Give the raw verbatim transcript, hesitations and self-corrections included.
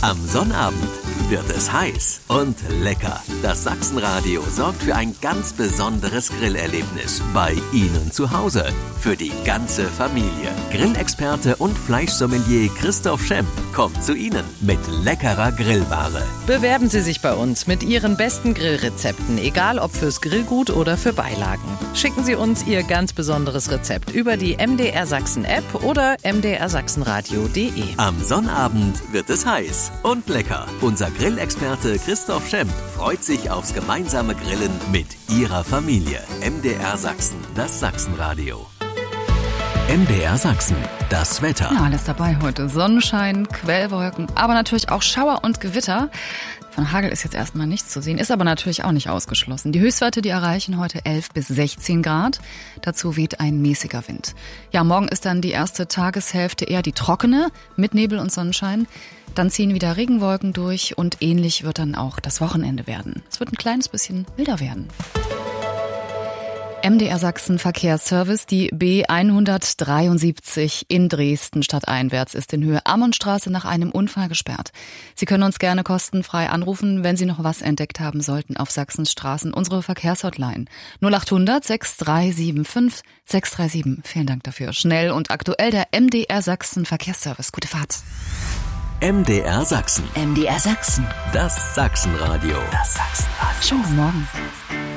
Am Sonnabend wird es heiß und lecker. Das Sachsenradio sorgt für ein ganz besonderes Grillerlebnis bei Ihnen zu Hause. Für die ganze Familie. Grillexperte und Fleischsommelier Christoph Schemp kommt zu Ihnen mit leckerer Grillware. Bewerben Sie sich bei uns mit Ihren besten Grillrezepten, egal ob fürs Grillgut oder für Beilagen. Schicken Sie uns Ihr ganz besonderes Rezept über die M D R Sachsen App oder m d r sachsenradio punkt d e. Am Sonnabend wird es heiß und lecker. Unser Grillexperte Christoph Schemp freut sich aufs gemeinsame Grillen mit Ihrer Familie. M D R Sachsen, das Sachsenradio. M D R Sachsen, das Wetter. Ja, alles dabei heute. Sonnenschein, Quellwolken, aber natürlich auch Schauer und Gewitter. Von Hagel ist jetzt erstmal nichts zu sehen, ist aber natürlich auch nicht ausgeschlossen. Die Höchstwerte, die erreichen heute elf bis sechzehn Grad. Dazu weht ein mäßiger Wind. Ja, morgen ist dann die erste Tageshälfte eher die trockene, mit Nebel und Sonnenschein. Dann ziehen wieder Regenwolken durch und ähnlich wird dann auch das Wochenende werden. Es wird ein kleines bisschen milder werden. M D R Sachsen Verkehrsservice, die B hundertdreiundsiebzig in Dresden stadteinwärts ist in Höhe Ammonstraße nach einem Unfall gesperrt. Sie können uns gerne kostenfrei anrufen, wenn Sie noch was entdeckt haben sollten auf Sachsens Straßen. Unsere Verkehrshotline null acht hundert sechs drei sieben fünf sechs drei sieben. Vielen Dank dafür. Schnell und aktuell der M D R Sachsen Verkehrsservice. Gute Fahrt. M D R Sachsen. M D R Sachsen. Das Sachsenradio. Das Sachsenradio. Schönen guten Morgen.